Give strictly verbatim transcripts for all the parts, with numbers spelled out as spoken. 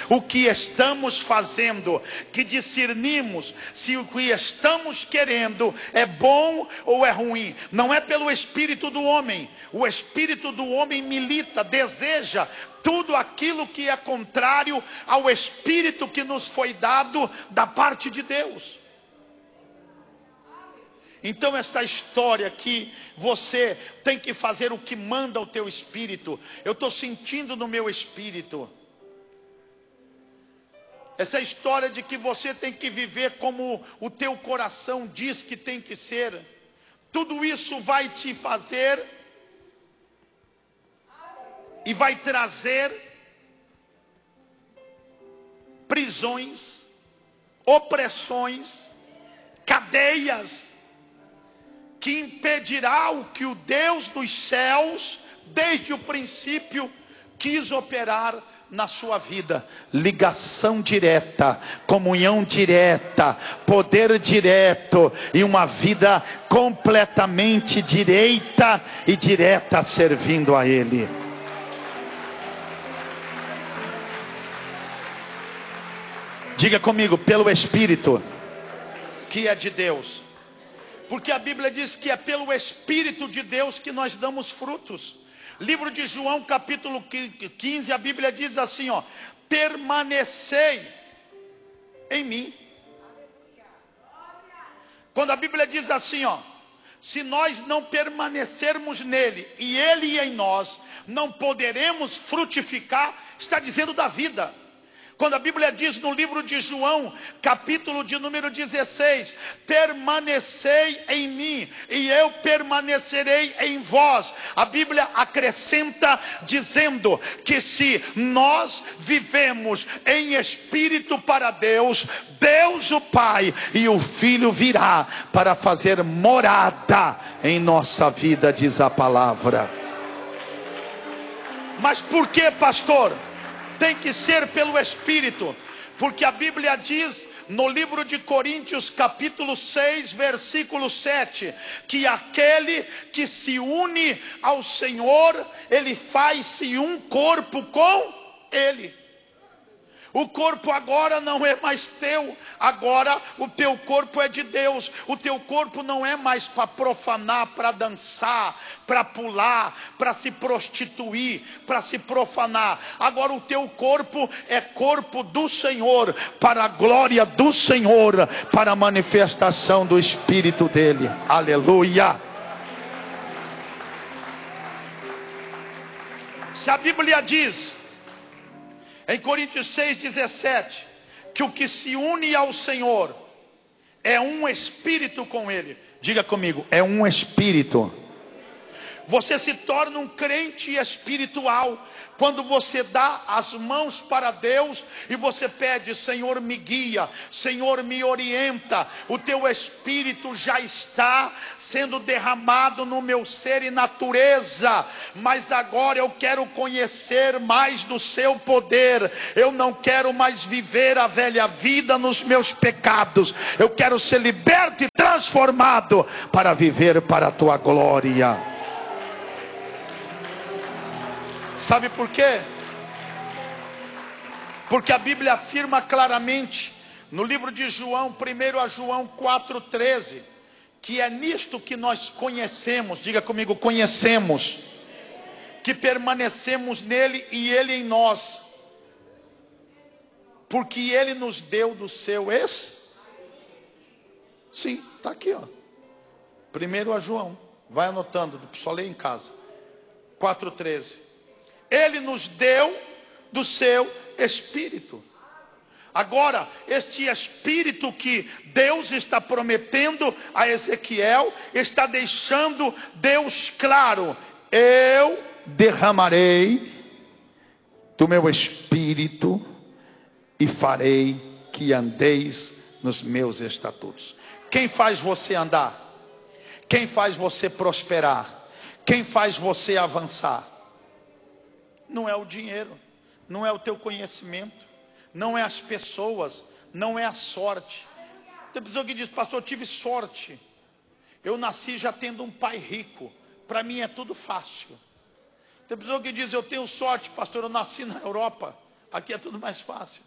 o que estamos fazendo, que discernimos se o que estamos querendo é bom ou é ruim. Não é pelo espírito do homem. O espírito do homem milita, deseja tudo aquilo que é contrário ao espírito que nos foi dado da parte de Deus. Então esta história que você tem que fazer o que manda o teu espírito, eu estou sentindo no meu espírito. Essa história de que você tem que viver como o teu coração diz que tem que ser. Tudo isso vai te fazer e vai trazer prisões, opressões, cadeias, que impedirá o que o Deus dos céus, desde o princípio, quis operar na sua vida. Ligação direta, comunhão direta, poder direto e uma vida completamente direita e direta servindo a Ele. Diga comigo, pelo Espírito que é de Deus. Porque a Bíblia diz que é pelo Espírito de Deus que nós damos frutos. Livro de João, capítulo quinze, a Bíblia diz assim, ó: permanecei em mim. Quando a Bíblia diz assim, ó: se nós não permanecermos nele e ele em nós, não poderemos frutificar, está dizendo da vida. Quando a Bíblia diz no livro de João, capítulo de número dezesseis, permanecei em mim e eu permanecerei em vós. A Bíblia acrescenta dizendo que se nós vivemos em espírito para Deus, Deus o Pai e o Filho virá para fazer morada em nossa vida, diz a palavra. Mas por que, pastor? Tem que ser pelo Espírito, porque a Bíblia diz no livro de Coríntios, capítulo seis, versículo sete, que aquele que se une ao Senhor, ele faz-se um corpo com Ele. O corpo agora não é mais teu, agora o teu corpo é de Deus. O teu corpo não é mais para profanar, para dançar, para pular, para se prostituir, para se profanar. Agora o teu corpo é corpo do Senhor, para a glória do Senhor, para a manifestação do Espírito dele. Aleluia. Se a Bíblia diz em Coríntios seis, dezessete, que o que se une ao Senhor é um espírito com Ele. Diga comigo, é um espírito. Você se torna um crente espiritual quando você dá as mãos para Deus e você pede: Senhor, me guia, Senhor, me orienta. O teu espírito já está sendo derramado no meu ser e natureza, mas agora eu quero conhecer mais do seu poder. Eu não quero mais viver a velha vida nos meus pecados. Eu quero ser liberto e transformado para viver para a tua glória. Sabe por quê? Porque a Bíblia afirma claramente no livro de João, primeiro a João quatro, treze, que é nisto que nós conhecemos, diga comigo, conhecemos, que permanecemos nele e ele em nós, porque ele nos deu do seu ex. Sim, está aqui, ó. Primeiro a João, vai anotando, só lê em casa. quatro, treze. Ele nos deu do seu Espírito. Agora, este Espírito que Deus está prometendo a Ezequiel, está deixando Deus claro: eu derramarei do meu Espírito e farei que andeis nos meus estatutos. Quem faz você andar? Quem faz você prosperar? Quem faz você avançar? Não é o dinheiro, não é o teu conhecimento, não é as pessoas, não é a sorte. Tem pessoa que diz: pastor, eu tive sorte, eu nasci já tendo um pai rico, para mim é tudo fácil. Tem pessoa que diz: eu tenho sorte, pastor, eu nasci na Europa, aqui é tudo mais fácil.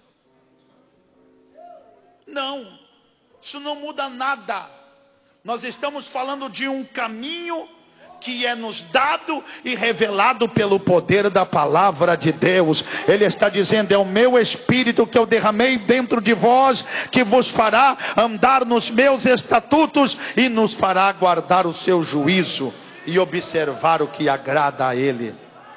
Não, isso não muda nada. Nós estamos falando de um caminho que é nos dado e revelado pelo poder da palavra de Deus. Ele está dizendo: é o meu espírito que eu derramei dentro de vós, que vos fará andar nos meus estatutos e nos fará guardar o seu juízo e observar o que agrada a Ele.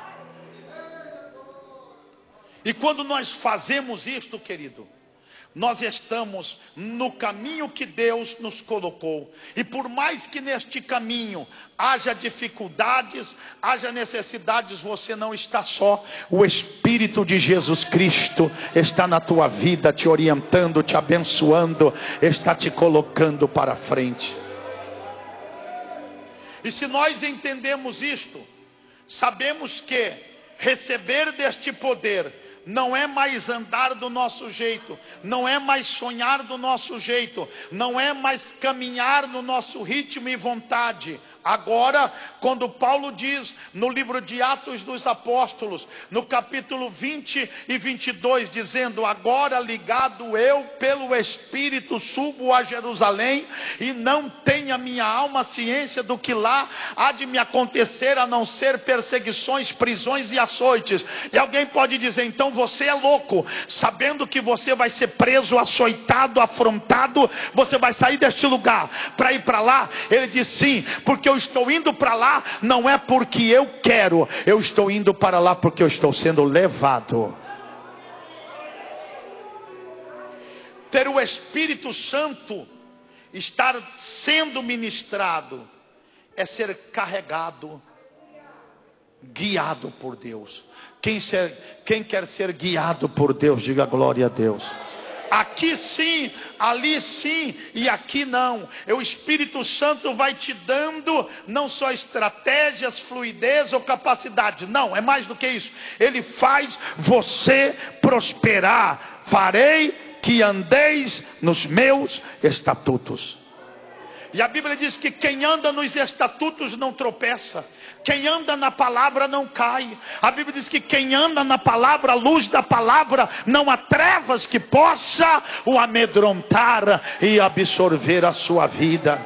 E quando nós fazemos isto, querido, nós estamos no caminho que Deus nos colocou. E por mais que neste caminho haja dificuldades, haja necessidades, você não está só. O Espírito de Jesus Cristo está na tua vida, te orientando, te abençoando, está te colocando para frente. E se nós entendemos isto, sabemos que receber deste poder não é mais andar do nosso jeito, não é mais sonhar do nosso jeito, não é mais caminhar no nosso ritmo e vontade. Agora, quando Paulo diz no livro de Atos dos Apóstolos, no capítulo vinte e vinte e dois, dizendo: agora ligado eu pelo Espírito subo a Jerusalém, e não tem a minha alma ciência do que lá há de me acontecer, a não ser perseguições, prisões e açoites. E alguém pode dizer: então você é louco, sabendo que você vai ser preso, açoitado, afrontado, você vai sair deste lugar para ir para lá? Ele diz: sim, porque eu estou indo para lá, não é porque eu quero, eu estou indo para lá porque eu estou sendo levado. Ter o Espírito Santo, estar sendo ministrado, é ser carregado, guiado por Deus. Quem, ser, quem quer ser guiado por Deus, diga glória a Deus. Aqui sim, ali sim e aqui não. O Espírito Santo vai te dando não só estratégias, fluidez ou capacidade. Não, é mais do que isso. Ele faz você prosperar. Farei que andeis nos meus estatutos. E a Bíblia diz que quem anda nos estatutos não tropeça. Quem anda na palavra não cai. A Bíblia diz que quem anda na palavra, a luz da palavra, não há trevas que possa o amedrontar e absorver a sua vida.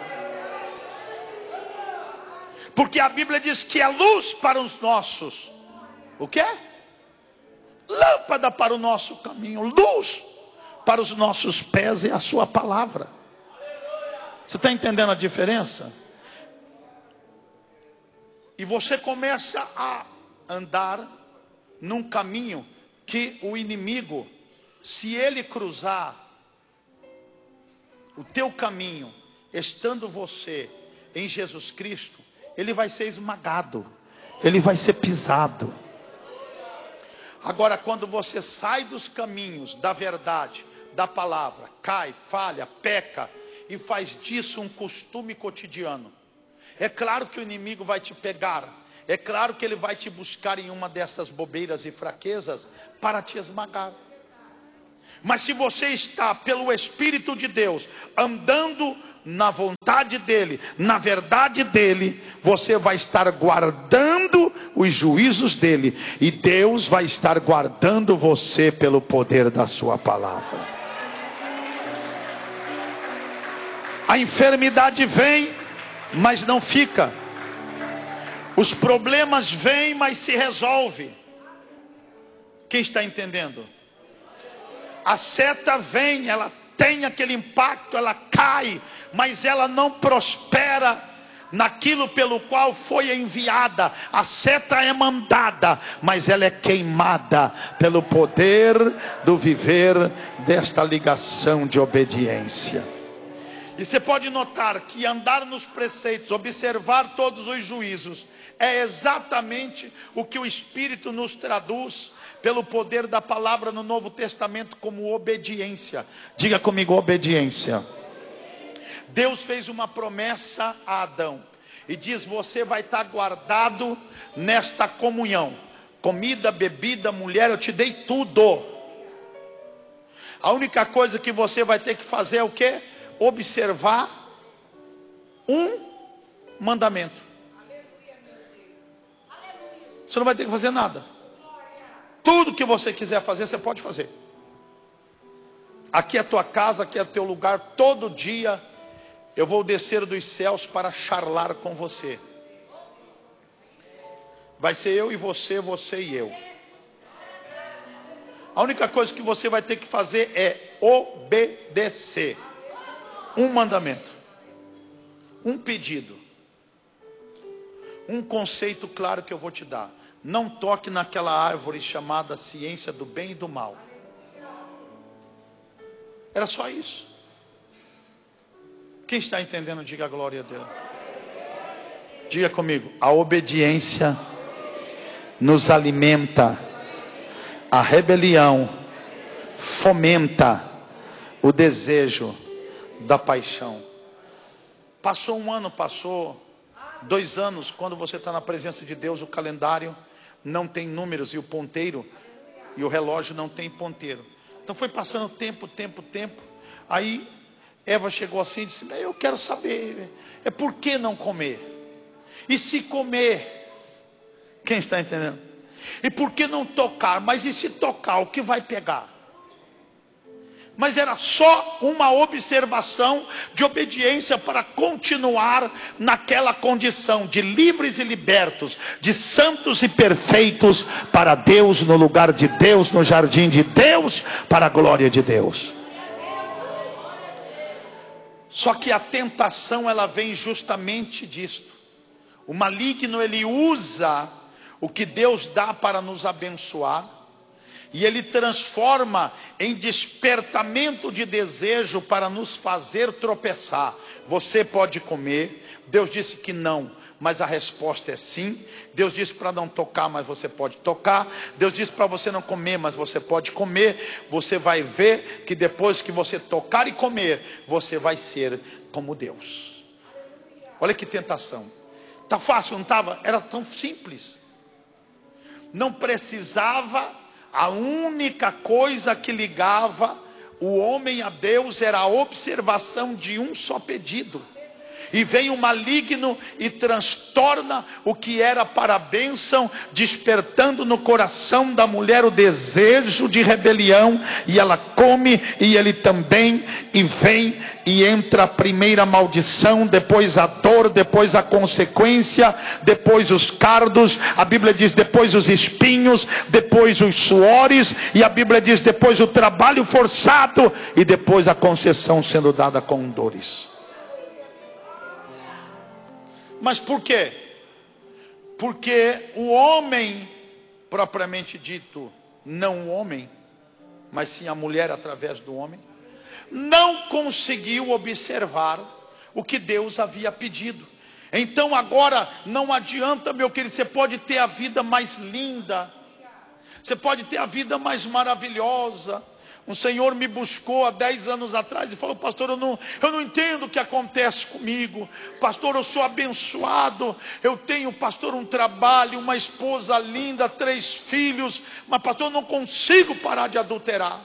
Porque a Bíblia diz que é luz para os nossos, o quê? Lâmpada para o nosso caminho, luz para os nossos pés é a sua palavra. Você está entendendo a diferença? E você começa a andar num caminho que o inimigo, se ele cruzar o teu caminho, estando você em Jesus Cristo, ele vai ser esmagado, ele vai ser pisado. Agora, quando você sai dos caminhos da verdade, da palavra, cai, falha, peca, e faz disso um costume cotidiano, é claro que o inimigo vai te pegar, é claro que ele vai te buscar em uma dessas bobeiras e fraquezas para te esmagar. Mas se você está pelo Espírito de Deus, andando na vontade dele, na verdade dele, você vai estar guardando os juízos dele, e Deus vai estar guardando você pelo poder da sua palavra. A enfermidade vem, mas não fica. Os problemas vêm, mas se resolve. Quem está entendendo? A seta vem, ela tem aquele impacto, ela cai, mas ela não prospera naquilo pelo qual foi enviada. A seta é mandada, mas ela é queimada pelo poder do viver desta ligação de obediência. E você pode notar que andar nos preceitos, observar todos os juízos, é exatamente o que o Espírito nos traduz pelo poder da palavra no Novo Testamento como obediência. Diga comigo, obediência. Deus fez uma promessa a Adão e diz: você vai estar guardado nesta comunhão. Comida, bebida, mulher, eu te dei tudo. A única coisa que você vai ter que fazer é o quê? Observar um mandamento. Você não vai ter que fazer nada. Tudo que você quiser fazer, você pode fazer. Aqui é a tua casa, aqui é o teu lugar. Todo dia eu vou descer dos céus para charlar com você. Vai ser eu e você, você e eu. A única coisa que você vai ter que fazer é obedecer. Um mandamento, um pedido, um conceito claro que eu vou te dar. Não toque naquela árvore chamada ciência do bem e do mal. Era só isso. Quem está entendendo, diga glória a Deus. Diga comigo: a obediência nos alimenta, a rebelião fomenta o desejo da paixão. Passou um ano, passou dois anos. Quando você está na presença de Deus, o calendário não tem números e o ponteiro e o relógio não tem ponteiro. Então foi passando tempo, tempo, tempo. Aí Eva chegou assim e disse: eu quero saber, é por que não comer? E se comer? Quem está entendendo? E por que não tocar? Mas e se tocar, o que vai pegar? Mas era só uma observação de obediência para continuar naquela condição de livres e libertos, de santos e perfeitos para Deus, no lugar de Deus, no jardim de Deus, para a glória de Deus. Só que a tentação, ela vem justamente disto. O maligno, ele usa o que Deus dá para nos abençoar, e ele transforma em despertamento de desejo para nos fazer tropeçar. Você pode comer. Deus disse que não, mas a resposta é sim. Deus disse para não tocar, mas você pode tocar. Deus disse para você não comer, mas você pode comer. Você vai ver que depois que você tocar e comer, você vai ser como Deus. Olha que tentação. Tá fácil, não estava? Era tão simples. Não precisava. A única coisa que ligava o homem a Deus era a observação de um só pedido. E vem o maligno e transtorna o que era para a bênção, despertando no coração da mulher o desejo de rebelião. E ela come, e ele também, e vem, e entra a primeira maldição, depois a dor, depois a consequência, depois os cardos. A Bíblia diz depois os espinhos, depois os suores, e a Bíblia diz depois o trabalho forçado, e depois a concessão sendo dada com dores. Mas por quê? Porque o homem, propriamente dito, não o homem, mas sim a mulher através do homem, não conseguiu observar o que Deus havia pedido. Então agora não adianta, meu querido, você pode ter a vida mais linda, você pode ter a vida mais maravilhosa. Um senhor me buscou há dez anos atrás e falou: pastor, eu não, eu não entendo o que acontece comigo. Pastor, eu sou abençoado. Eu tenho, pastor, um trabalho, uma esposa linda, três filhos. Mas, pastor, eu não consigo parar de adulterar.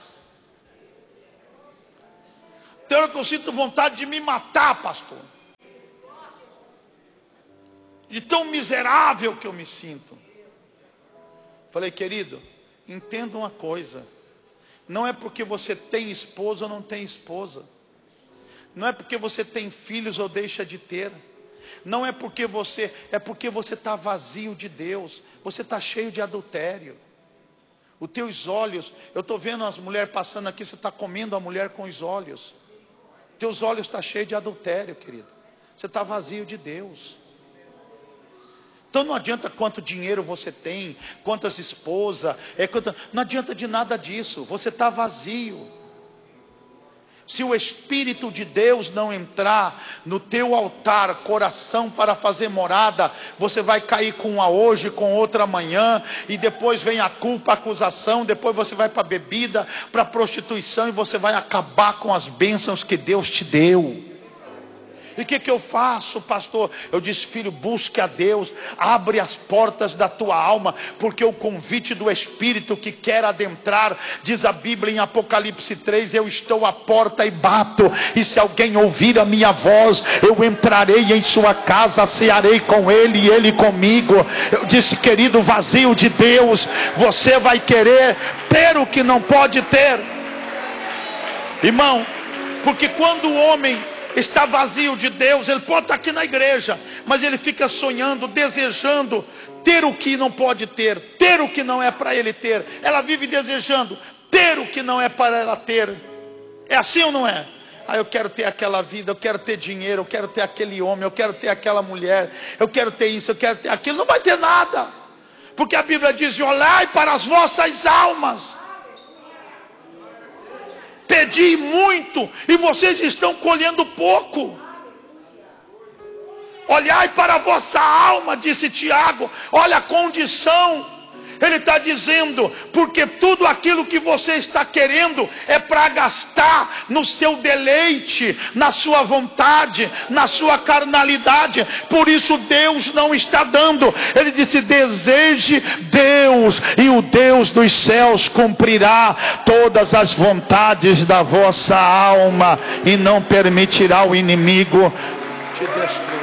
Então eu sinto vontade de me matar, pastor. De tão miserável que eu me sinto. Falei: querido, entenda uma coisa. Não é porque você tem esposa ou não tem esposa. Não é porque você tem filhos ou deixa de ter. Não é porque você, é porque você está vazio de Deus. Você está cheio de adultério. Os teus olhos, eu estou vendo as mulheres passando aqui, você está comendo a mulher com os olhos. Teus olhos estão cheios de adultério, querido. Você está vazio de Deus. Então não adianta quanto dinheiro você tem, quantas esposas, é, quanto, não adianta de nada disso, você está vazio. Se o Espírito de Deus não entrar no teu altar, coração para fazer morada, você vai cair com uma hoje, com outra amanhã, e depois vem a culpa, a acusação, depois você vai para a bebida, para a prostituição, e você vai acabar com as bênçãos que Deus te deu. E o que, que eu faço, pastor? Eu disse: filho, busque a Deus, abre as portas da tua alma, porque o convite do Espírito que quer adentrar, diz a Bíblia em Apocalipse três: eu estou à porta e bato, e se alguém ouvir a minha voz, eu entrarei em sua casa, cearei com ele e ele comigo. Eu disse: querido, vazio de Deus, você vai querer ter o que não pode ter, irmão, porque quando o homem está vazio de Deus, ele pode estar aqui na igreja, mas ele fica sonhando, desejando ter o que não pode ter, ter o que não é para ele ter. Ela vive desejando ter o que não é para ela ter. É assim ou não é? Ah, eu quero ter aquela vida, eu quero ter dinheiro, eu quero ter aquele homem, eu quero ter aquela mulher, eu quero ter isso, eu quero ter aquilo. Não vai ter nada, porque a Bíblia diz: olhai para as vossas almas, pedi muito e vocês estão colhendo pouco. Olhai para a vossa alma, disse Tiago. Olha a condição. Ele está dizendo: porque tudo aquilo que você está querendo é para gastar no seu deleite, na sua vontade, na sua carnalidade. Por isso Deus não está dando. Ele disse: deseje Deus, e o Deus dos céus cumprirá todas as vontades da vossa alma, e não permitirá o inimigo te destruir.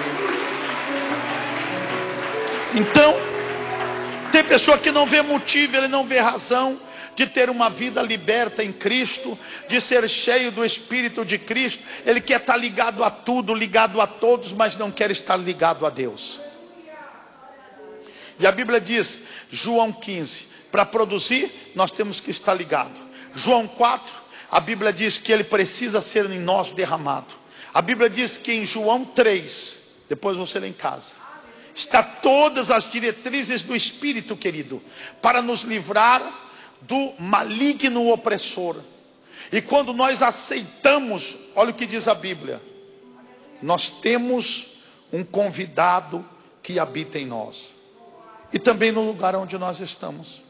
Então, tem pessoa que não vê motivo, ele não vê razão de ter uma vida liberta em Cristo, de ser cheio do Espírito de Cristo. Ele quer estar ligado a tudo, ligado a todos, mas não quer estar ligado a Deus. E a Bíblia diz, João quinze, para produzir nós temos que estar ligado. João quatro, a Bíblia diz que ele precisa ser em nós derramado. A Bíblia diz que em João três, depois você lê em casa, está todas as diretrizes do Espírito, querido, para nos livrar do maligno opressor. E quando nós aceitamos, olha o que diz a Bíblia: nós temos um convidado que habita em nós, e também no lugar onde nós estamos.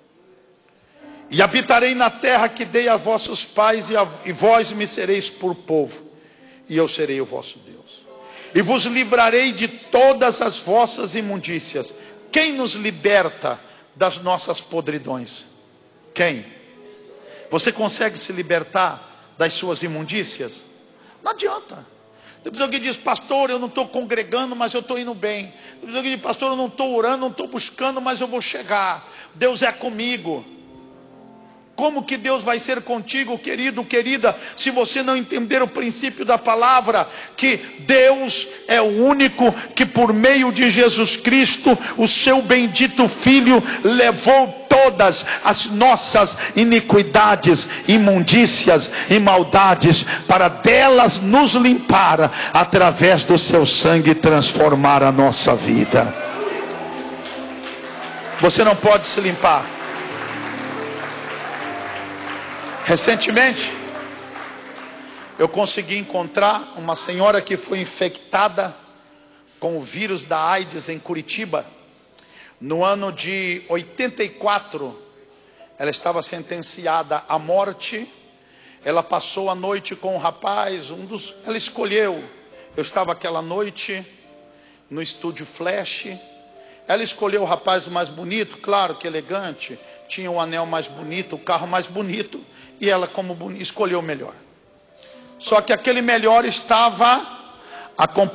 E habitarei na terra que dei a vossos pais, e, a, e vós me sereis por povo, e eu serei o vosso Deus. E vos livrarei de todas as vossas imundícias. Quem nos liberta das nossas podridões? Quem? Você consegue se libertar das suas imundícias? Não adianta. Depois alguém diz: pastor, eu não estou congregando, mas eu estou indo bem. Depois alguém diz: pastor, eu não estou orando, não estou buscando, mas eu vou chegar. Deus é comigo. Como que Deus vai ser contigo, querido, querida, se você não entender o princípio da palavra, que Deus é o único que por meio de Jesus Cristo, o seu bendito Filho, levou todas as nossas iniquidades, imundícias e maldades, para delas nos limpar, através do seu sangue transformar a nossa vida. Você não pode se limpar. Recentemente, eu consegui encontrar uma senhora que foi infectada com o vírus da AIDS em Curitiba. No ano de oitenta e quatro, ela estava sentenciada à morte. Ela passou a noite com um rapaz, um dos, ela escolheu. Eu estava aquela noite no estúdio Flash. Ela escolheu o rapaz mais bonito, claro que elegante, tinha o anel mais bonito, o carro mais bonito, e ela, como bonita, escolheu o melhor. Só que aquele melhor estava acompanhado